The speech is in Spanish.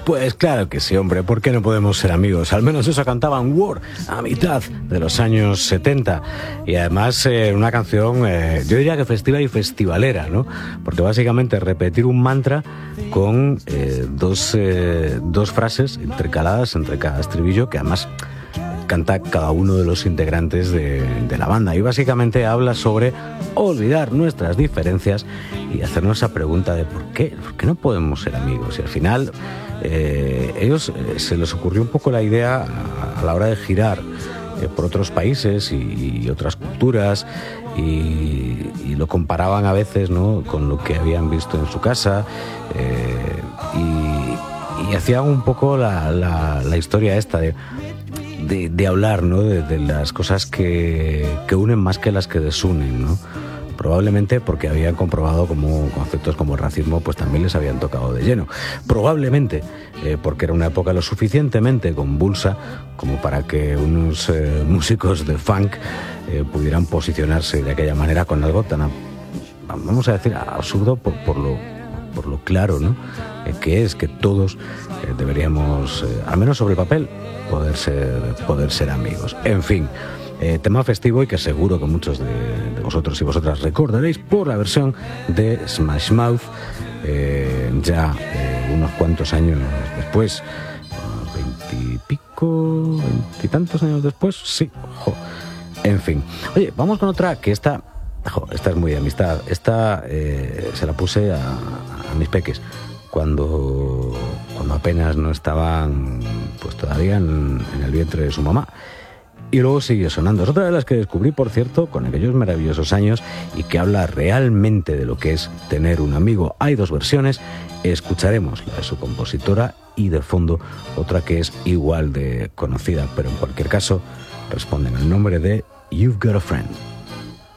Pues claro que sí, hombre, ¿por qué no podemos ser amigos? Al menos eso cantaban War a mitad de los años 70. Y además una canción, yo diría que festiva y festivalera, ¿no? Porque básicamente repetir un mantra con dos frases intercaladas entre cada estribillo, que además canta cada uno de los integrantes de la banda. Y básicamente habla sobre olvidar nuestras diferencias y hacernos esa pregunta de ¿por qué no podemos ser amigos? Y al final ellos se les ocurrió un poco la idea a la hora de girar por otros países y otras culturas y lo comparaban a veces, ¿no?, con lo que habían visto en su casa y hacían un poco la historia esta de hablar, ¿no?, de las cosas que unen más que las que desunen, ¿no? Probablemente porque habían comprobado como conceptos como el racismo pues también les habían tocado de lleno. Probablemente porque era una época lo suficientemente convulsa como para que unos músicos de funk pudieran posicionarse de aquella manera con algo tan, vamos a decir, absurdo por lo claro, ¿no?, que es que todos deberíamos, al menos sobre el papel, poder ser amigos. En fin, tema festivo y que seguro que muchos de vosotros y vosotras recordaréis por la versión de Smash Mouth, unos cuantos años después, 20 y tantos años después, sí, ojo. En fin, oye, vamos con otra que esta es muy de amistad. Esta se la puse a mis peques cuando apenas no estaban pues todavía en el vientre de su mamá. Y luego sigue sonando. Es otra de las que descubrí, por cierto, con aquellos maravillosos años y que habla realmente de lo que es tener un amigo. Hay dos versiones. Escucharemos la de su compositora y de fondo otra que es igual de conocida, pero en cualquier caso responden al nombre de You've Got a Friend.